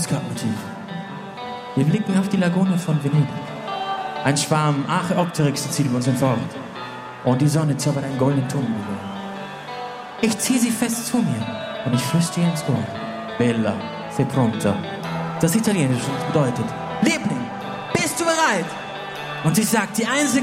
Postkartenmotiv. Wir blicken auf die Lagune von Venedig. Ein Schwarm Archeopteryxe zieht uns entfort. Und die Sonne zaubert einen goldenen Ton über. Ich ziehe sie fest zu mir und ich flüstere ihr ins Ohr. Bella, sei pronta. Das Italienische bedeutet, Liebling, bist du bereit? Und sie sagt, die einzige